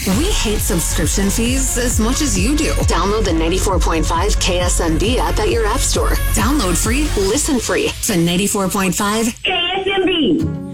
We hate subscription fees as much as you do. Download the 94.5 KSMB app at your app store. Download free, listen free to 94.5 KSMB.